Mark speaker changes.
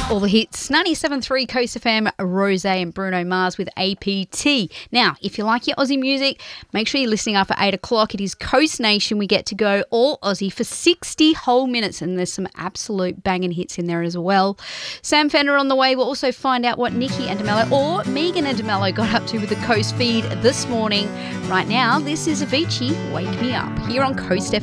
Speaker 1: All the hits, 97.3 Coast FM, Rose and Bruno Mars with APT. Now, if you like your Aussie music, make sure you're listening up at 8 o'clock. It is Coast Nation. We get to go all Aussie for 60 whole minutes, and there's some absolute banging hits in there as well. Sam Fender on the way. We'll also find out what Nikki and DeMello or Megan and DeMello got up to with the Coast feed this morning. Right now, this is Avicii, Wake Me Up, here on Coast FM.